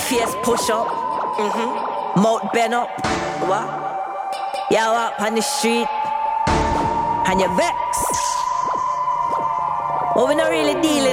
face push up. Mouth bend up. What? You up on the street and you vex. Oh, we not really dealing